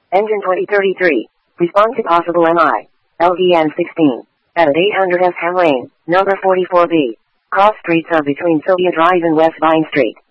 Engine 2033. Respond to possible MI. LVN 16. At 800 S. Ham Lane, number 44B. Cross streets of between Sylvia Drive and West Vine Street.